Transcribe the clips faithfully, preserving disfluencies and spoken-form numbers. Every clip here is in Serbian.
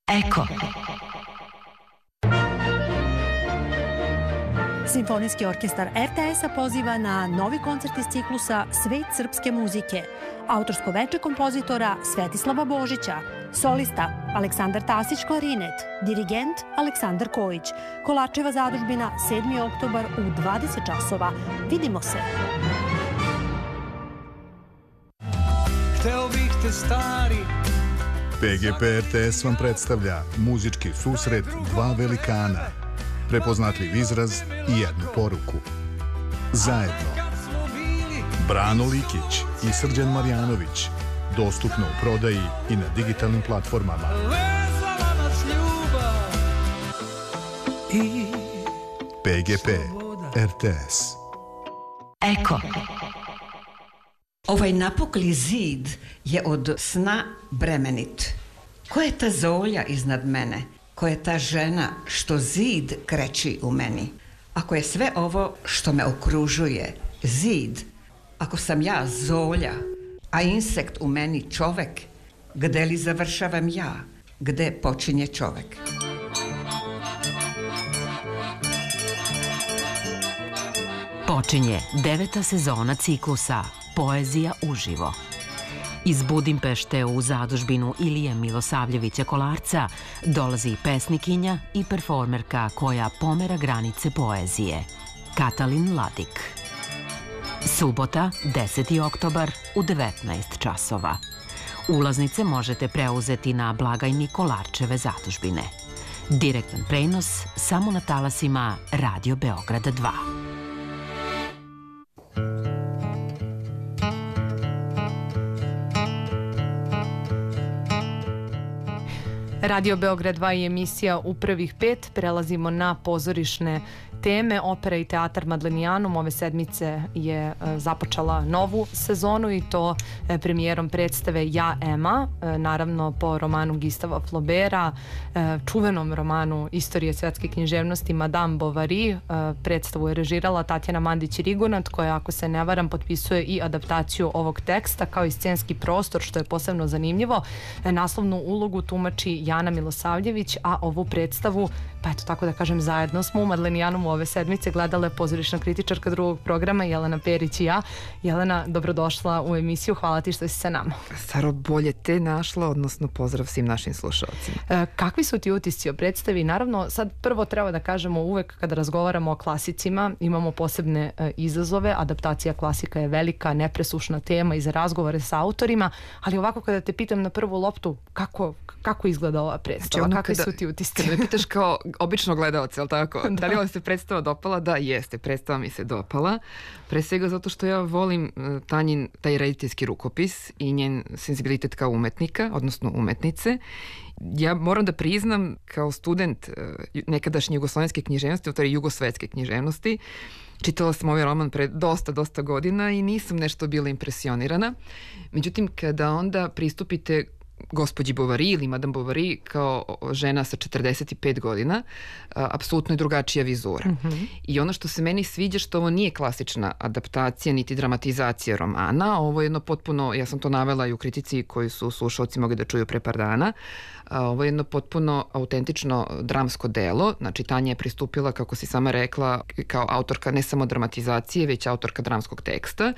Eko. Simfonijski orkestar er te es-a poziva na novi koncert iz ciklusa Svet srpske muzike. Autorsko veče kompozitora Svetislava Božića, solista Aleksandar Tasić klarinet, dirigent Aleksandar Kojić. Kolarčeva zadužbina sedmi oktobar u dvadeset časova. Vidimo se. Hteo bih te stari. P G P R T S vam predstavlja muzički susret dva velikana, prepoznatljiv izraz i jednu poruku. Zajedno. Brano Likić i Srđan Marjanović. Dostupno u prodaji i na digitalnim platformama. P G P R T S. Eko. Ovaj napukli zid je od sna bremenit. Ko je ta zolja iznad mene? Ko je ta žena što zid kreći u meni? Ako je sve ovo što me okružuje zid, ako sam ja zolja, a insekt u meni čovek, gde li završavam ja? Gde počinje čovek? Počinje deveta sezona ciklusa Poezija uživo. Iz Budimpešte u zadužbinu Ilije Milosavljevića Kolarca dolazi pesnikinja i performerka koja pomera granice poezije, Katalin Ladik. Subota, deseti oktobar u devetnaest časova. Ulaznice možete preuzeti na blagajni Kolarčeve zadužbine. Direktan prenos samo na talasima Radio Beograda dva. Radio Beograd dva i emisija U prvih pet. Prelazimo na pozorišne teme. Opera i teatar Madlenijanum ove sedmice je e, započela novu sezonu i to e, premijerom predstave Ja, Ema, e, naravno po romanu Gustava Flaubera, e, čuvenom romanu istorije svetske književnosti Madame Bovary. E, predstavu je režirala Tatjana Mandić-Rigonat, koja, ako se ne varam, potpisuje i adaptaciju ovog teksta kao i scenski prostor, što je posebno zanimljivo. E, naslovnu ulogu tumači Jana Milosavljević, a ovu predstavu, pa eto tako da kažem, zajedno smo u Madlenijanumu ove sedmice gledale pozorišna kritičarka drugog programa Jelena Perić i ja. Jelena, dobrodošla u emisiju, hvala ti što si sa nama. Saro, bolje te našla, odnosno pozdrav svim našim slušalcima. E, kakvi su ti utisci o predstavi? Naravno, sad prvo treba da kažemo, uvek kada razgovaramo o klasicima imamo posebne e, izazove. Adaptacija klasika je velika, nepresušna tema i za razgovore sa autorima, ali ovako kada te pitam na prvu loptu, kako, kako izgleda ova predstava? Znači, kakvi kada, su ti utisci? Kada me pitaš kao obično gledalac, jel tako? Da. Da li vam se predstava dopala? Da, jeste, predstava mi se dopala. Pre svega zato što ja volim Tanjin taj rediteljski rukopis i njen senzibilitet kao umetnika, odnosno umetnice. Ja moram da priznam, kao student nekadašnje jugoslovenske književnosti, u stvari jugosvetske književnosti, čitala sam ovaj roman pre dosta, dosta godina i nisam nešto bila impresionirana. Međutim, kada onda pristupite gospođi Bovary ili Madame Bovary kao žena sa četrdeset pet godina, apsolutno je drugačija vizura. Mm-hmm. I ono što se meni sviđa, što ovo nije klasična adaptacija niti dramatizacija romana, ovo je jedno potpuno, ja sam to navela i u kritici koju su slušalci mogli da čuju pre par dana, ovo je jedno potpuno autentično dramsko delo. Znači, Tanja je pristupila, kako si sama rekla, kao autorka ne samo dramatizacije, već autorka dramskog teksta.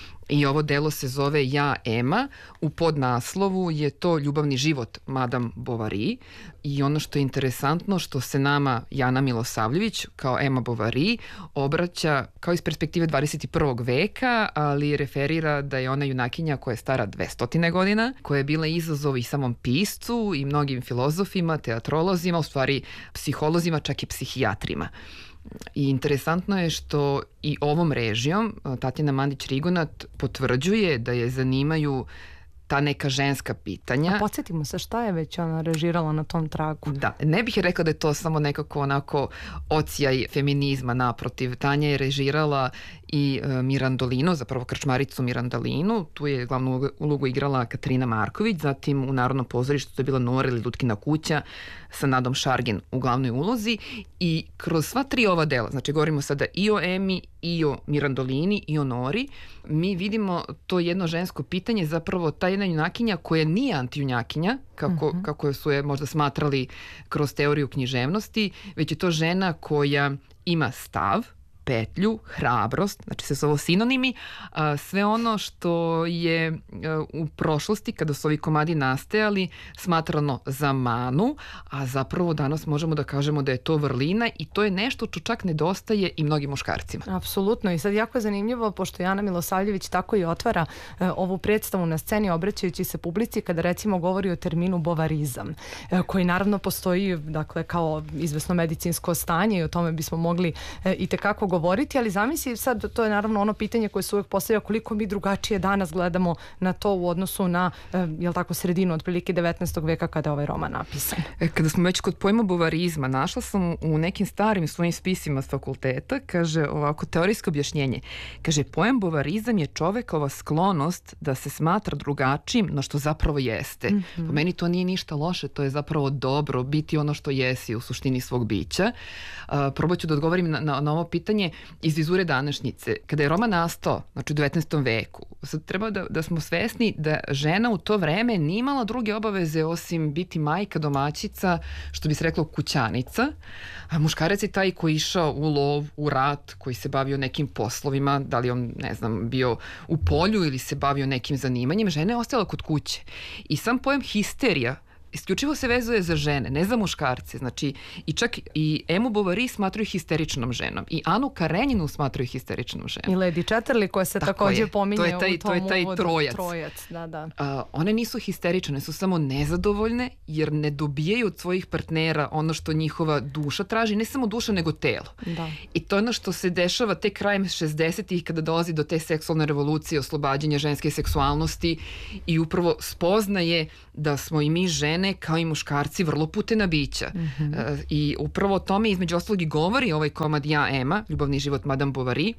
I ovo delo se zove Ja, Ema. U podnaslovu je to ljubavni život Madame Bovary. I ono što je interesantno, što se nama Jana Milosavljević kao Ema Bovary obraća kao iz perspektive dvadeset prvog veka, ali referira da je ona junakinja koja je stara dvesta godina, koja je bila izazov i samom piscu i mnogim filozofima, teatrolozima, u stvari psiholozima, čak i psihijatrima. I interesantno je što i ovom režijom Tatjana Mandić-Rigonat potvrđuje da je zanimaju ta neka ženska pitanja. A podsjetimo se, šta je već ona režirala na tom tragu? Da, ne bih rekla da je to samo nekako onako ocijaj feminizma, naprotiv. Tanja je režirala i uh, Mirandolinu, zapravo Krčmaricu Mirandolinu. Tu je glavnu ulogu igrala Katarina Marković, zatim u Narodnom pozorištu to je bila Nora ili Lutkina kuća sa Nadom Šargin u glavnoj ulozi. I kroz sva tri ova dela, znači govorimo sada i o Emi i o Mirandolini i o Nori, mi vidimo to jedno žensko pitanje, zapravo ta jedna junakinja koja nije antijunjakinja, kako, uh-huh. kako su je možda smatrali kroz teoriju književnosti, već je to žena koja ima stav, petlju, hrabrost, znači sve su ovo sinonimi, a, sve ono što je a, u prošlosti, kada su ovi komadi nastajali, smatrano za manu, a zapravo danas možemo da kažemo da je to vrlina i to je nešto što čak nedostaje i mnogim muškarcima. Apsolutno, i sad jako je zanimljivo, pošto Jana Milosavljević tako i otvara e, ovu predstavu na sceni, obraćajući se publici kada recimo govori o terminu bovarizam, e, koji naravno postoji, dakle, kao izvesno medicinsko stanje i o tome bismo mogli e, i tekako govoriti, ali zamisli sad, to je naravno ono pitanje koje se uvek postavlja, koliko mi drugačije danas gledamo na to u odnosu na, e, jel tako, sredinu otprilike devetnaestog veka kada je ovaj roman napisan. E, kada smo već kod pojma bovarizma, našla sam u nekim starim svojim spisima s fakulteta, kaže ovako, teorijsko objašnjenje. Kaže, pojam bovarizam je čovekova sklonost da se smatra drugačijim no što zapravo jeste. Mm-hmm. Po meni to nije ništa loše, to je zapravo dobro, biti ono što jesi u suštini svog bića. Uh, probat ću da odgovorim na, na, na ovo pitanje iz vizure današnjice. Kada je roman nastao, znači u devetnaestom veku, sad treba da, da smo svesni da žena u to vreme nije imala druge obaveze osim biti majka, domaćica, što bi se reklo kućanica, a muškarac je taj koji išao u lov, u rat, koji se bavio nekim poslovima, da li on, ne znam, bio u polju ili se bavio nekim zanimanjem, žena je ostala kod kuće. I sam pojam histerija isključivo se vezuje za žene, ne za muškarce. Znači, i čak i Emu Bovary smatraju histeričnom ženom i Anu Karenjinu smatraju histeričnom ženom. I Lady Chatterley koja se tako također pominje to je taj, u tom to je taj uvodu. Trojac. trojac da, da. Uh, one nisu histerične, su samo nezadovoljne jer ne dobijaju od svojih partnera ono što njihova duša traži, ne samo duša nego telo. Da. I to je ono što se dešava tek krajem šezdesetih kada dolazi do te seksualne revolucije, oslobađanja ženske seksualnosti i upravo spoznaje da smo i mi žene kao i muškarci vrlo putena bića. Mm-hmm. E, I upravo o tome između ostalog i govori ovaj komad Ja, Ema, ljubavni život Madame Bovary,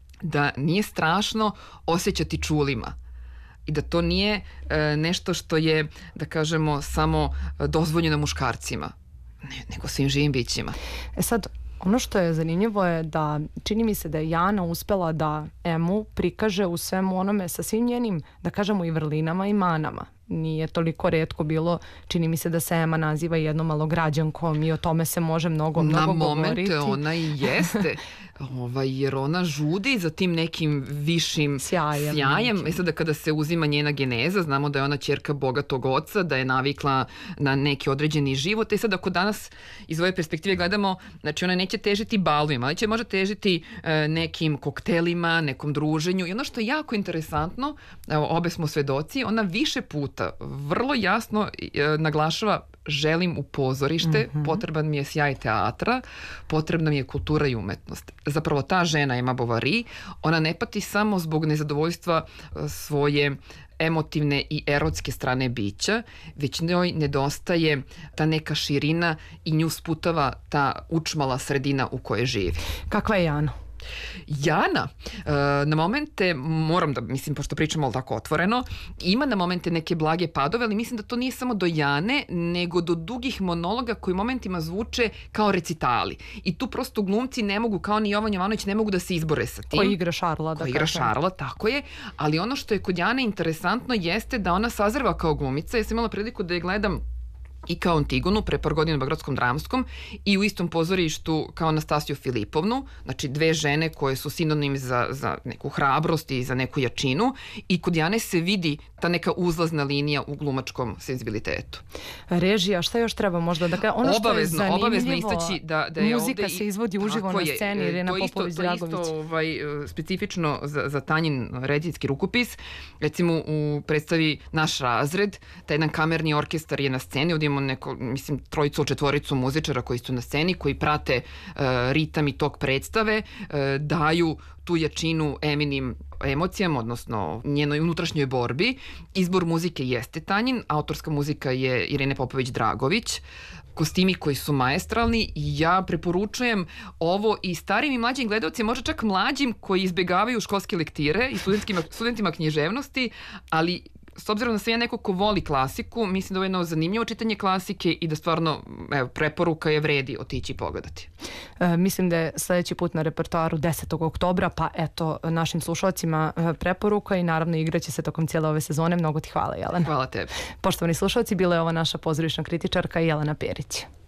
da nije strašno osjećati čulima i da to nije e, nešto što je, da kažemo, samo dozvoljeno muškarcima, ne, nego svim živim bićima. E sad, ono što je zanimljivo je da čini mi se da je Jana uspela da Emu prikaže u svemu onome sa svim njenim, da kažemo, i vrlinama i manama. Nije toliko retko bilo, čini mi se da se Ema naziva jednom malograđankom i o tome se može mnogo, mnogo Na govoriti. momente ona i jeste, ovaj, jer ona žudi za tim nekim višim sjajem. sjajem. I sada kada se uzima njena geneza, znamo da je ona ćerka bogatog oca, da je navikla na neki određeni život. I sad ako danas iz ove perspektive gledamo, znači ona neće težiti balovima, ali će možda težiti e, nekim koktelima, nekom druženju. I ono što je jako interesantno, evo, obe smo svedoci, ona više puta vrlo jasno e, naglašava želim u pozorište, mm-hmm. potreban mi je sjaj teatra, potrebna mi je kultura i umetnost. Zapravo ta žena Ema Bovary, ona ne pati samo zbog nezadovoljstva svoje emotivne i erotske strane bića, već njoj nedostaje ta neka širina i nju sputava ta učmala sredina u kojoj živi. Kakva je Jana? Jana, na momente, moram da, mislim, pošto pričamo tako otvoreno, ima na momente neke blage padove, ali mislim da to nije samo do Jane, nego do dugih monologa koji momentima zvuče kao recitali. I tu prosto glumci ne mogu, kao ni Jovan Jovanović, ne mogu da se izbore sa tim. Koji igra Šarla. Da Koji igra Šarla, tako je. Ali ono što je kod Jane interesantno jeste da ona sazreva kao glumica. Ja sam imala priliku da je gledam i kao Antigonu pre par godina u Beogradskom dramskom i u istom pozorištu kao Anastasiju Filipovnu, znači dve žene koje su sinonim za, za neku hrabrost i za neku jačinu, i kod Jane se vidi ta neka uzlazna linija u glumačkom senzibilitetu. Režija, šta još treba možda da kaže? Ono što obavezno, je obavezno istaći da, da je muzika ovde se izvodi uživo na sceni, Irena Popović-Dragović. To je isto ovaj, specifično za, za Tanjin rediteljski rukopis. Recimo u predstavi Naš razred, taj jedan kamerni orkestar je na sceni, ovdje imamo neko, mislim, trojicu, četvoricu muzičara koji su na sceni, koji prate uh, ritam i tok predstave, uh, daju tu jačinu Eminim emocijama, odnosno njenoj unutrašnjoj borbi. Izbor muzike jeste Tanjin, autorska muzika je Irene Popović-Dragović, kostimi koji su maestralni i ja preporučujem ovo i starim i mlađim gledalcima, možda čak mlađim koji izbegavaju školske lektire i studentima, studentima književnosti, ali s obzirom da sam ja neko ko voli klasiku, mislim da ovo je jedno zanimljivo čitanje klasike i da stvarno, evo, preporuka je vredi otići i pogledati. E, mislim da je sledeći put na repertoaru desetog oktobra, pa eto, našim slušalcima preporuka i naravno igraće se tokom cijele ove sezone. Mnogo ti hvala, Jelena. Hvala tebi. Poštovani slušalci, bila je ova naša pozorišna kritičarka Jelena Perić.